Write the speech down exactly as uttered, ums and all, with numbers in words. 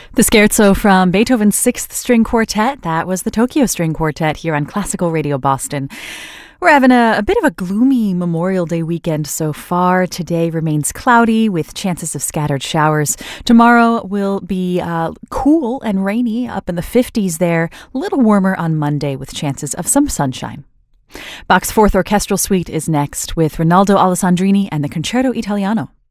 The scherzo from Beethoven's Sixth String Quartet, that was the Tokyo String Quartet here on Classical Radio Boston. We're having a, a bit of a gloomy Memorial Day weekend so far. Today remains cloudy with chances of scattered showers. Tomorrow will be uh, cool and rainy, up in the fifties there. A little warmer on Monday with chances of some sunshine. Bach's Fourth Orchestral Suite is next with Rinaldo Alessandrini and the Concerto Italiano.